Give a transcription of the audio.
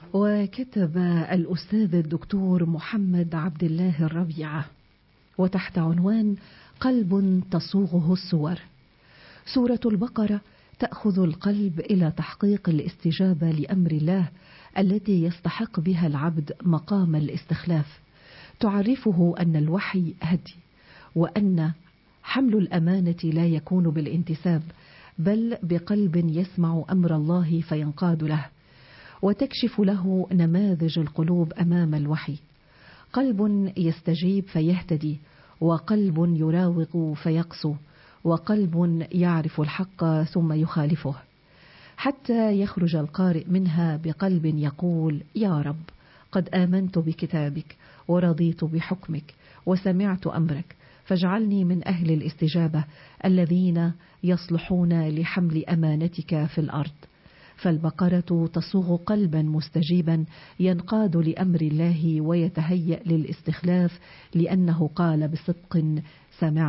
وكتب الأستاذ الدكتور محمد عبد الله الربيعة، وتحت عنوان قلب تصوغه الصور. سورة البقرة تأخذ القلب إلى تحقيق الاستجابة لأمر الله التي يستحق بها العبد مقام الاستخلاف، تعرفه أن الوحي هدي، وأن حمل الأمانة لا يكون بالانتساب بل بقلب يسمع أمر الله فينقاد له، وتكشف له نماذج القلوب أمام الوحي. قلب يستجيب فيهتدي، وقلب يراوغ فيقسو، وقلب يعرف الحق ثم يخالفه، حتى يخرج القارئ منها بقلب يقول: يا رب، قد آمنت بكتابك ورضيت بحكمك وسمعت أمرك، فاجعلني من أهل الاستجابة الذين يصلحون لحمل أمانتك في الأرض. فالبقرة تصوغ قلبا مستجيبا ينقاد لأمر الله ويتهيأ للاستخلاف، لأنه قال بصدق: سمعت